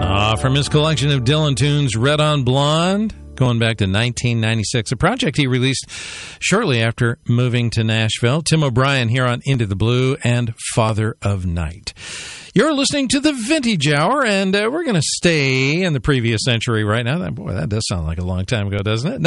From his collection of Dylan tunes, Red on Blonde, going back to 1996, a project he released shortly after moving to Nashville. Tim O'Brien here on Into the Blue and Father of Night. You're listening to the Vintage Hour, and we're going to stay in the previous century right now. Boy, that does sound like a long time ago, doesn't it?